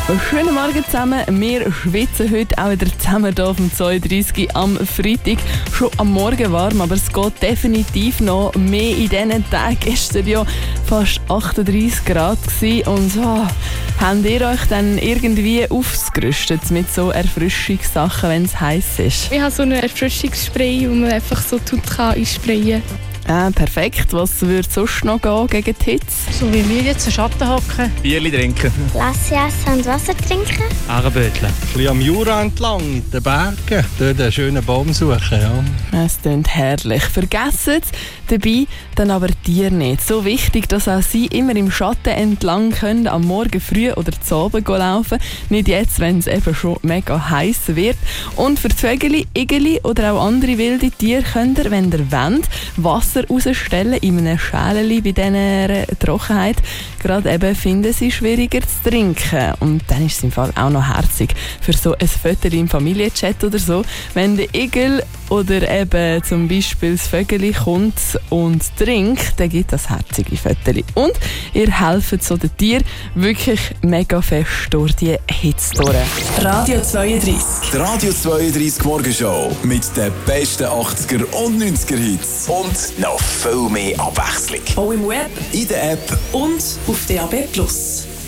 Schönen Morgen zusammen. Wir schwitzen heute auch wieder zusammen hier auf dem 32 am Freitag. Schon am Morgen warm, aber es geht definitiv noch mehr in diesen Tagen. Gestern ja fast 38 Grad gewesen. Und so, habt ihr euch dann irgendwie aufgerüstet mit so Erfrischungssachen, wenn es heiß ist? Ich habe so ein Erfrischungsspray, wo man einfach so einsprayen kann. Perfekt. Was würde sonst noch gehen gegen die Hitze? So wie wir jetzt im Schatten hocken. Bierli trinken. Lassi essen und Wasser trinken. Ahrenbötle. Ein bisschen am Jura entlang, in den Bergen. Dort einen schönen Baum suchen, ja. Es klingt herrlich. Vergessen dabei dann aber Tiere nicht. So wichtig, dass auch sie immer im Schatten entlang können, am Morgen früh oder zu Abend laufen. Nicht jetzt, wenn es eben schon mega heiß wird. Und für die Vögel, Igeli oder auch andere wilde Tiere könnt ihr, wenn ihr wollt, Wasser rausstellen in einem Schälchen bei dieser Trockenheit. Gerade eben finden sie schwieriger zu trinken. Und dann ist es im Fall auch noch herzig für so ein Foto im Familienchat oder so. Wenn der Igel oder eben zum Beispiel das Vögel kommt und trinkt, dann gibt das herzige Fotos. Und ihr helft so den Tieren wirklich mega fest durch die Hitze durch. Radio 32. Die Radio 32 Morgenshow mit den besten 80er und 90er Hits. Und noch viel mehr Abwechslung. Auch im Web In der App und auf DAB+.